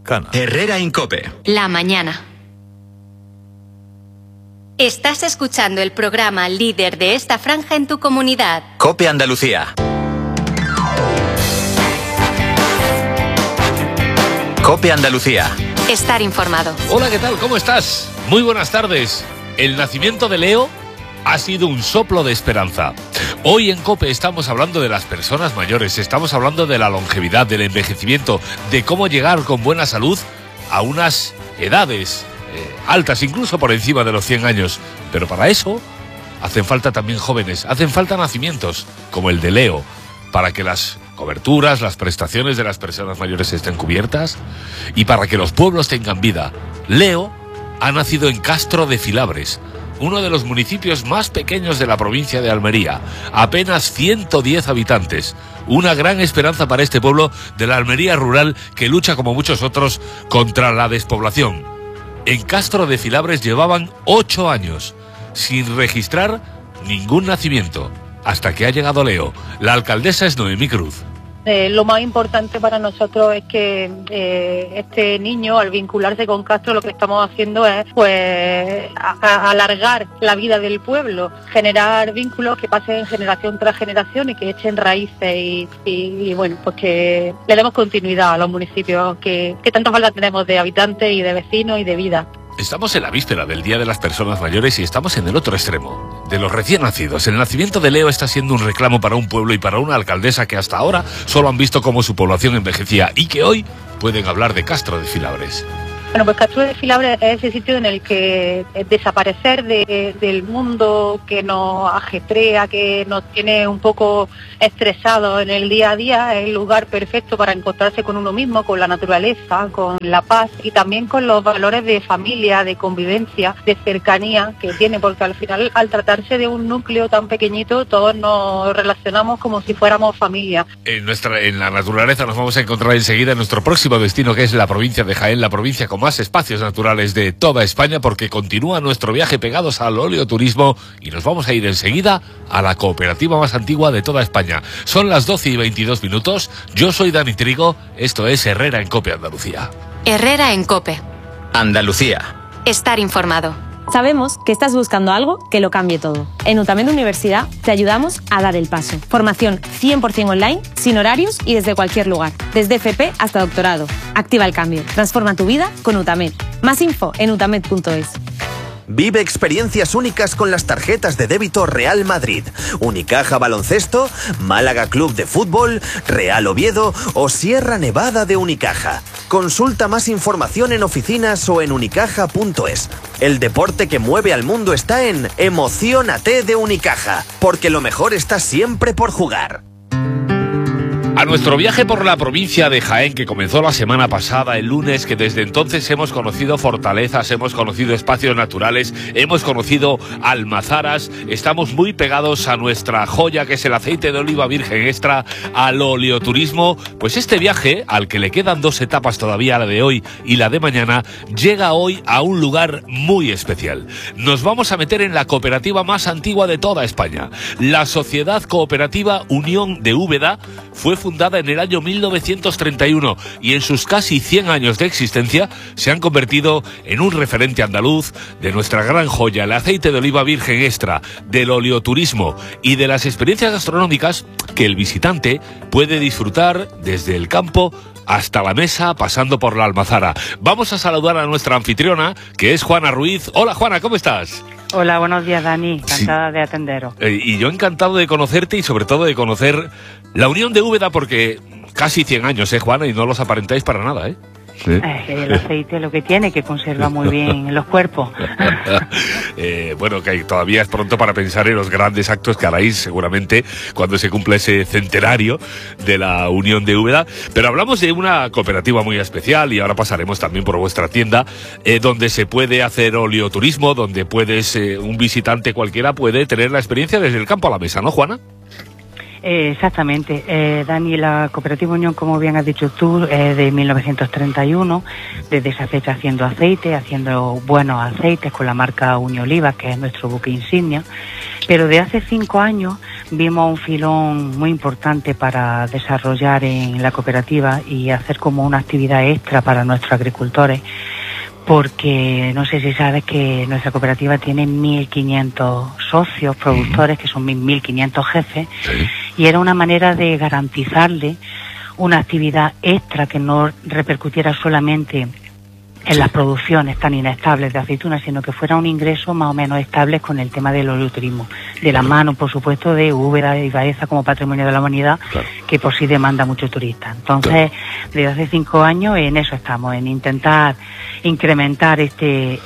cercana. Herrera Incope. La mañana. Estás escuchando el programa líder de esta franja en tu comunidad. COPE Andalucía. COPE Andalucía. Estar informado. Hola, ¿qué tal? ¿Cómo estás? Muy buenas tardes. El nacimiento de Leo ha sido un soplo de esperanza. Hoy en COPE estamos hablando de las personas mayores, estamos hablando de la longevidad, del envejecimiento, de cómo llegar con buena salud a unas edades altas, incluso por encima de los 100 años. Pero para eso hacen falta también jóvenes, hacen falta nacimientos, como el de Leo, para que las coberturas, las prestaciones de las personas mayores estén cubiertas y para que los pueblos tengan vida. Leo ha nacido en Castro de Filabres, uno de los municipios más pequeños de la provincia de Almería, apenas 110 habitantes. Una gran esperanza para este pueblo de la Almería rural que lucha, como muchos otros, contra la despoblación. En Castro de Filabres llevaban 8 años sin registrar ningún nacimiento, hasta que ha llegado Leo. La alcaldesa es Noemí Cruz. Lo más importante para nosotros es que este niño, al vincularse con Castro, lo que estamos haciendo es alargar la vida del pueblo, generar vínculos que pasen generación tras generación y que echen raíces y bueno, pues que le demos continuidad a los municipios que tanto falta tenemos de habitantes y de vecinos y de vida. Estamos en la víspera del Día de las Personas Mayores y estamos en el otro extremo, de los recién nacidos. El nacimiento de Leo está siendo un reclamo para un pueblo y para una alcaldesa que hasta ahora solo han visto cómo su población envejecía y que hoy pueden hablar de Castro de Filabres. Bueno, pues Castro de Filabres es ese sitio en el que desaparecer del mundo que nos ajetrea, que nos tiene un poco estresados en el día a día, es el lugar perfecto para encontrarse con uno mismo, con la naturaleza, con la paz y también con los valores de familia, de convivencia, de cercanía que tiene, porque al final, al tratarse de un núcleo tan pequeñito, todos nos relacionamos como si fuéramos familia. En la naturaleza nos vamos a encontrar enseguida en nuestro próximo destino, que es la provincia de Jaén, la provincia con más espacios naturales de toda España, porque continúa nuestro viaje pegados al oleoturismo y nos vamos a ir enseguida a la cooperativa más antigua de toda España. Son las 12:22. Yo soy Dani Trigo, esto es Herrera en COPE Andalucía. Herrera en COPE Andalucía. Estar informado. Sabemos que estás buscando algo que lo cambie todo. En UTAMED Universidad te ayudamos a dar el paso. Formación 100% online, sin horarios y desde cualquier lugar. Desde FP hasta doctorado. Activa el cambio. Transforma tu vida con UTAMED. Más info en utamed.es. Vive experiencias únicas con las tarjetas de débito Real Madrid, Unicaja Baloncesto, Málaga Club de Fútbol, Real Oviedo o Sierra Nevada de Unicaja. Consulta más información en oficinas o en unicaja.es. El deporte que mueve al mundo está en Emociónate de Unicaja, porque lo mejor está siempre por jugar. A nuestro viaje por la provincia de Jaén, que comenzó la semana pasada, el lunes, que desde entonces hemos conocido fortalezas, hemos conocido espacios naturales, hemos conocido almazaras, estamos muy pegados a nuestra joya, que es el aceite de oliva virgen extra, al oleoturismo. Pues este viaje, al que le quedan 2 etapas todavía, la de hoy y la de mañana, llega hoy a un lugar muy especial. Nos vamos a meter en la cooperativa más antigua de toda España. La Sociedad Cooperativa Unión de Úbeda fue fundada en el año 1931 y en sus casi 100 años de existencia se han convertido en un referente andaluz de nuestra gran joya, el aceite de oliva virgen extra, del oleoturismo y de las experiencias gastronómicas que el visitante puede disfrutar desde el campo hasta la mesa, pasando por la almazara. Vamos a saludar a nuestra anfitriona, que es Juana Ruiz. Hola, Juana, ¿cómo estás? Hola, buenos días, Dani. Encantada de atenderos. Y yo encantado de conocerte y sobre todo de conocer la Unión de Úbeda, porque casi 100 años, Juana, y no los aparentáis para nada, ¿eh? Sí. El aceite es lo que tiene, que conserva muy bien los cuerpos. Bueno, que todavía es pronto para pensar en los grandes actos que haréis seguramente cuando se cumple ese centenario de la Unión de Úbeda. Pero hablamos de una cooperativa muy especial y ahora pasaremos también por vuestra tienda, donde se puede hacer oleoturismo, donde un visitante cualquiera puede tener la experiencia desde el campo a la mesa, ¿no, Juana? Exactamente, Dani, la Cooperativa Unión, como bien has dicho tú, de 1931, desde esa fecha haciendo buenos aceites con la marca Unioliva, que es nuestro buque insignia, pero de hace 5 años vimos un filón muy importante para desarrollar en la cooperativa y hacer como una actividad extra para nuestros agricultores, porque no sé si sabes que nuestra cooperativa tiene 1.500 socios productores, que son 1.500 jefes, y era una manera de garantizarle una actividad extra que no repercutiera solamente en las producciones tan inestables de aceitunas, sino que fuera un ingreso más o menos estable con el tema del oleoturismo, de la mano, por supuesto, de Úbeda y Baeza como patrimonio de la humanidad, que por sí demanda muchos turistas. Entonces, desde hace 5 años en eso estamos, en intentar incrementar este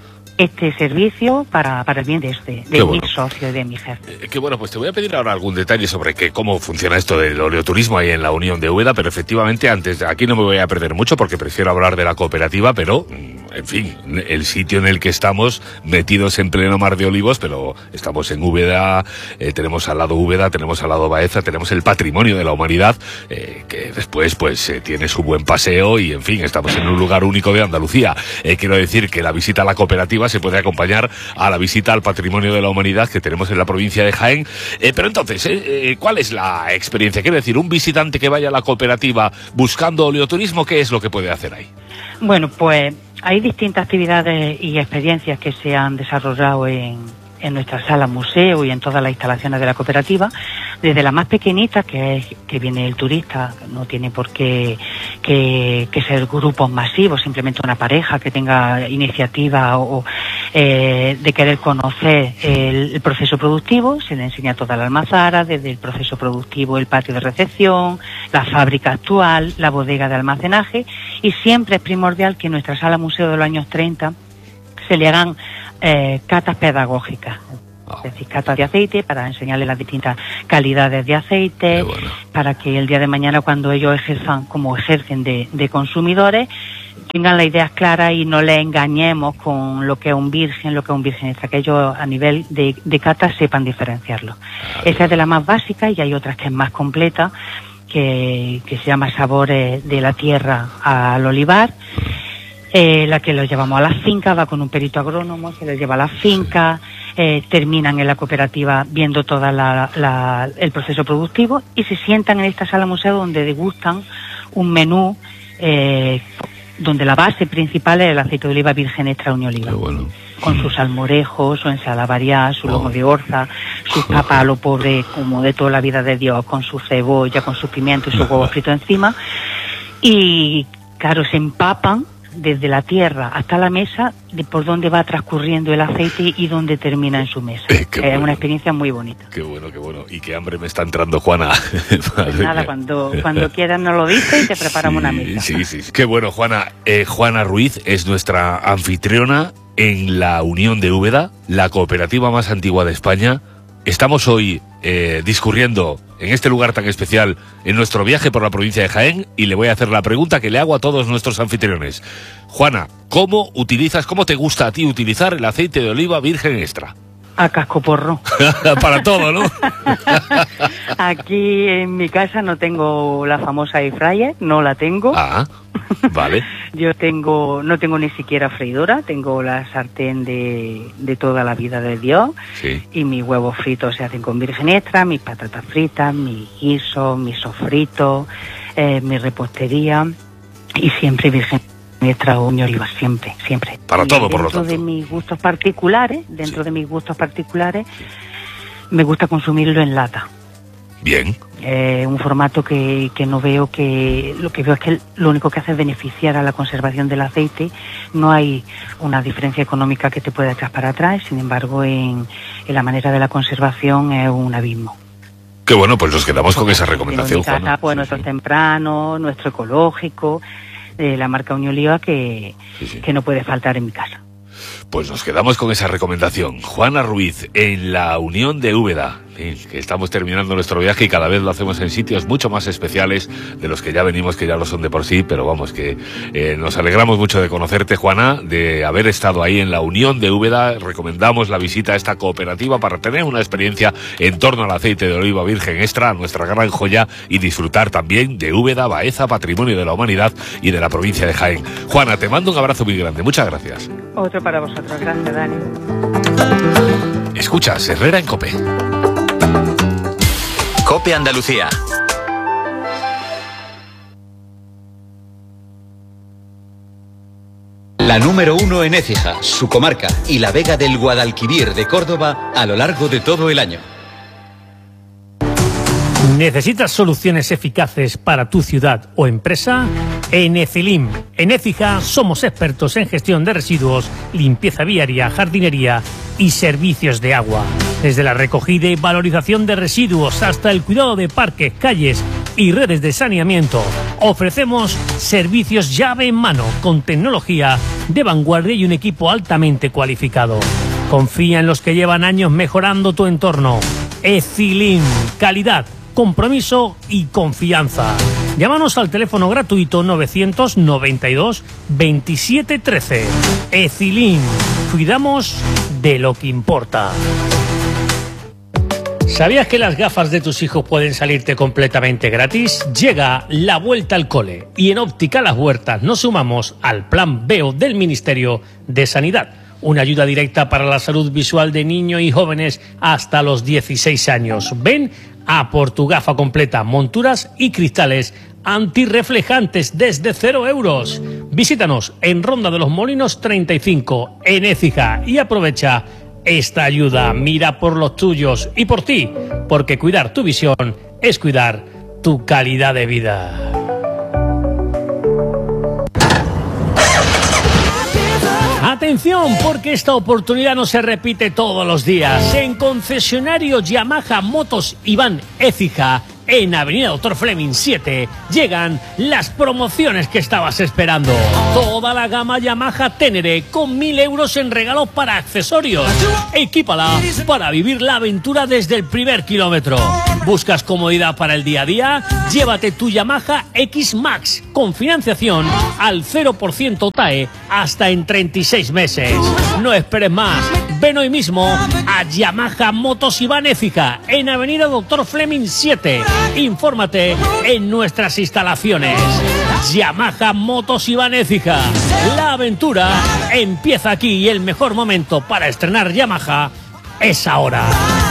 servicio para el bien de mi socio y de mi jefe. Qué bueno, pues te voy a pedir ahora algún detalle sobre cómo funciona esto del oleoturismo ahí en la Unión de Úbeda, pero efectivamente aquí no me voy a perder mucho porque prefiero hablar de la cooperativa, pero en fin, el sitio en el que estamos metidos en pleno mar de olivos, pero estamos en Úbeda, tenemos al lado Úbeda, tenemos al lado Baeza, tenemos el patrimonio de la humanidad, que después pues tiene su buen paseo y en fin, estamos en un lugar único de Andalucía. Quiero decir que la visita a la cooperativa se puede acompañar a la visita al patrimonio de la humanidad que tenemos en la provincia de Jaén. Pero entonces, ¿cuál es la experiencia? Quiero decir, un visitante que vaya a la cooperativa buscando oleoturismo, ¿qué es lo que puede hacer ahí? Bueno, pues hay distintas actividades y experiencias que se han desarrollado en nuestra sala museo y en todas las instalaciones de la cooperativa, desde la más pequeñita, que viene el turista, no tiene por qué que ser grupos masivos, simplemente una pareja que tenga iniciativa o de querer conocer el proceso productivo, se le enseña toda la almazara, desde el proceso productivo, el patio de recepción, la fábrica actual, la bodega de almacenaje, y siempre es primordial que en nuestra sala museo de los años 30 se le hagan catas pedagógicas, es decir, catas de aceite para enseñarles las distintas calidades de aceite, para que el día de mañana cuando ellos ejercen de consumidores, tengan las ideas claras y no les engañemos con lo que es un virgen extra, que ellos a nivel de cata sepan diferenciarlo. Esa es de la más básica y hay otras que es más completa, que se llama Sabores de la Tierra al Olivar. La que los llevamos a las fincas, va con un perito agrónomo, se les lleva a las fincas, terminan en la cooperativa viendo todo el proceso productivo y se sientan en esta sala museo donde degustan un menú donde la base principal es el aceite de oliva virgen extra Unión Oliva. Con sus salmorejos, su ensalada variada, su lomo de orza, sus papas a lo pobre como de toda la vida de Dios, con su cebolla, con sus pimientos y su huevo frito encima. Y claro, se empapan desde la tierra hasta la mesa de por dónde va transcurriendo el aceite y dónde termina en su mesa. Es una experiencia muy bonita. Qué bueno, qué bueno. Y qué hambre me está entrando, Juana. Pues nada, cuando quieras nos lo dices y te preparamos una mesa. Sí. Qué bueno, Juana. Juana Ruiz es nuestra anfitriona en la Unión de Úbeda, la cooperativa más antigua de España. Estamos hoy discurriendo en este lugar tan especial en nuestro viaje por la provincia de Jaén y le voy a hacer la pregunta que le hago a todos nuestros anfitriones. Juana, ¿cómo te gusta a ti utilizar el aceite de oliva virgen extra? A cascoporro. Para todo, ¿no? Aquí en mi casa no tengo la famosa air fryer, no la tengo. Ah, vale. Yo no tengo ni siquiera freidora, tengo la sartén de toda la vida de Dios. Sí. Y mis huevos fritos se hacen con virgen extra, mis patatas fritas, mis guisos, mis sofritos, mi repostería y siempre virgen extra Unión Oliva, siempre. Para todo, por lo tanto. Dentro de mis gustos particulares, me gusta consumirlo en lata. Bien. Un formato que no veo lo que veo es que lo único que hace es beneficiar a la conservación del aceite. No hay una diferencia económica que te pueda echar para atrás, sin embargo en la manera de la conservación es un abismo. Qué bueno, pues nos quedamos con esa recomendación, Juana. Pues nuestro temprano, nuestro ecológico, de la marca Unión Oliva que no puede faltar en mi casa. Pues nos quedamos con esa recomendación. Juana Ruiz, en la Unión de Úbeda. Que estamos terminando nuestro viaje y cada vez lo hacemos en sitios mucho más especiales de los que ya venimos, que ya lo son de por sí, pero vamos, que nos alegramos mucho de conocerte, Juana, de haber estado ahí en la Unión de Úbeda. Recomendamos la visita a esta cooperativa para tener una experiencia en torno al aceite de oliva virgen extra, nuestra gran joya, y disfrutar también de Úbeda, Baeza, patrimonio de la humanidad y de la provincia de Jaén. Juana, te mando un abrazo muy grande, muchas gracias. Otro para vosotros, gracias, Dani. Escuchas Herrera en COPE. COPE Andalucía. La número 1 en Écija, su comarca, y la Vega del Guadalquivir de Córdoba a lo largo de todo el año. ¿Necesitas soluciones eficaces para tu ciudad o empresa? En Ecilim, en Écija, somos expertos en gestión de residuos, limpieza viaria, jardinería y servicios de agua. Desde la recogida y valorización de residuos hasta el cuidado de parques, calles y redes de saneamiento, ofrecemos servicios llave en mano con tecnología de vanguardia y un equipo altamente cualificado. Confía en los que llevan años mejorando tu entorno. Ecilim, calidad, compromiso y confianza. Llámanos al teléfono gratuito 992 27 13. Ecilim, cuidamos de lo que importa. ¿Sabías que las gafas de tus hijos pueden salirte completamente gratis? Llega la vuelta al cole y en Óptica Las Huertas nos sumamos al Plan BEO del Ministerio de Sanidad. Una ayuda directa para la salud visual de niños y jóvenes hasta los 16 años. Ven a por tu gafa completa, monturas y cristales antirreflejantes desde 0 euros. Visítanos en Ronda de los Molinos 35 en Écija y aprovecha esta ayuda. Mira por los tuyos y por ti, porque cuidar tu visión es cuidar tu calidad de vida. Atención, porque esta oportunidad no se repite todos los días. En concesionario Yamaha Motos Iván Écija, en Avenida Dr. Fleming 7, llegan las promociones que estabas esperando. Toda la gama Yamaha Ténere con 1.000 euros en regalos para accesorios. Equípala para vivir la aventura desde el primer kilómetro. ¿Buscas comodidad para el día a día? Llévate tu Yamaha X-Max con financiación al 0% TAE hasta en 36 meses. No esperes más. Ven hoy mismo a Yamaha Motos Iván Écija en Avenida Dr. Fleming 7. Infórmate en nuestras instalaciones. Yamaha Motos Iván Écija. La aventura empieza aquí y el mejor momento para estrenar Yamaha es ahora.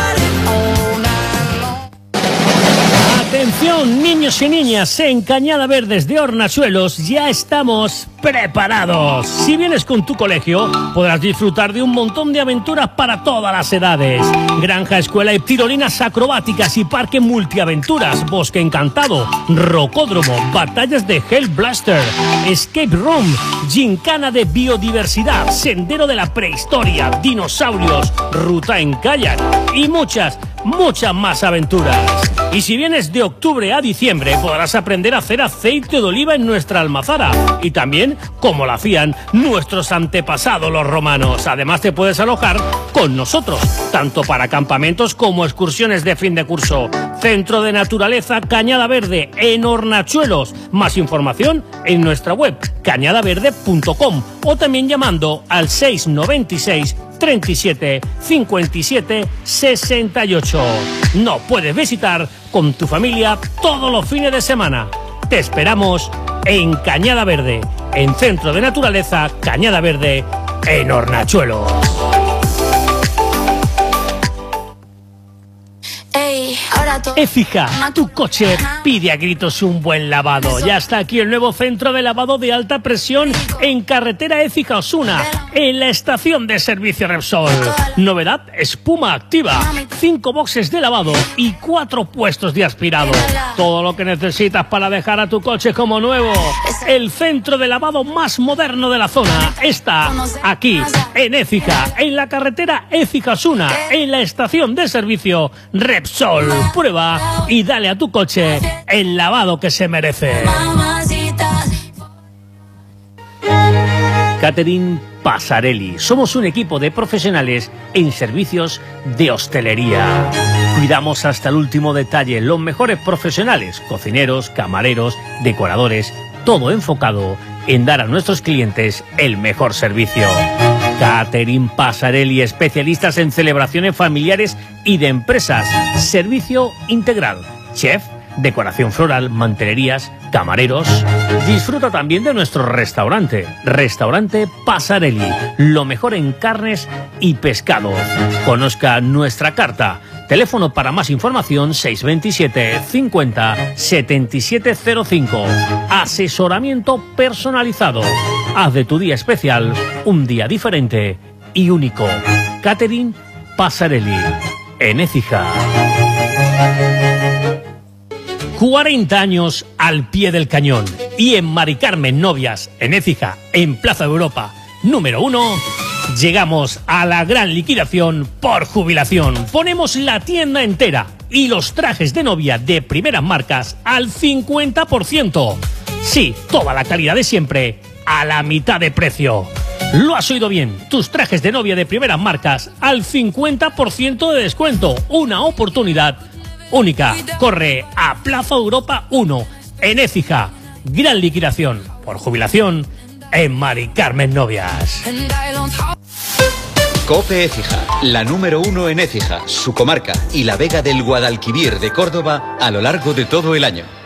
Atención, niños y niñas, en Cañada Verdes de Hornachuelos ya estamos preparados. Si vienes con tu colegio, podrás disfrutar de un montón de aventuras para todas las edades. Granja, escuela y tirolinas acrobáticas y parque multiaventuras, bosque encantado, rocódromo, batallas de Hell Blaster, escape room, gincana de biodiversidad, sendero de la prehistoria, dinosaurios, ruta en kayak y muchas más aventuras. Y si vienes de octubre a diciembre, podrás aprender a hacer aceite de oliva en nuestra almazara. Y también, como lo hacían nuestros antepasados los romanos. Además, te puedes alojar con nosotros, tanto para campamentos como excursiones de fin de curso. Centro de Naturaleza Cañada Verde, en Hornachuelos. Más información en nuestra web, cañadaverde.com, o también llamando al 696 37 57 68. No puedes visitar con tu familia todos los fines de semana. Te esperamos en Cañada Verde, en Centro de Naturaleza Cañada Verde, en Hornachuelos. Écija, tu coche pide a gritos un buen lavado. Ya está aquí el nuevo centro de lavado de alta presión en carretera Écija-Osuna, en la estación de servicio Repsol. Novedad, espuma activa, 5 boxes de lavado y 4 puestos de aspirado. Todo lo que necesitas para dejar a tu coche como nuevo. El centro de lavado más moderno de la zona está aquí, en Écija, en la carretera Écija-Osuna, en la estación de servicio Repsol. Prueba y dale a tu coche el lavado que se merece. Catering Pasarelli. Somos un equipo de profesionales en servicios de hostelería. Cuidamos hasta el último detalle, los mejores profesionales, cocineros, camareros, decoradores, todo enfocado en dar a nuestros clientes el mejor servicio. Catering Pasarelli, especialistas en celebraciones familiares y de empresas. Servicio integral. Chef, decoración floral, mantelerías, camareros. Disfruta también de nuestro restaurante. Restaurante Pasarelli. Lo mejor en carnes y pescados. Conozca nuestra carta. Teléfono para más información 627 50 7705. Asesoramiento personalizado. Haz de tu día especial un día diferente y único. Catherine Pasarelli, en Écija. 40 años al pie del cañón. Y en Mari Carmen Novias, en Écija, en Plaza Europa, número 1... llegamos a la gran liquidación por jubilación. Ponemos la tienda entera y los trajes de novia de primeras marcas al 50%. Sí, toda la calidad de siempre a la mitad de precio. Lo has oído bien, tus trajes de novia de primeras marcas al 50% de descuento. Una oportunidad única. Corre a Plaza Europa 1, en Écija. Gran liquidación por jubilación en Mari Carmen Novias. COPE Écija, la número 1 en Écija, su comarca y la Vega del Guadalquivir de Córdoba a lo largo de todo el año.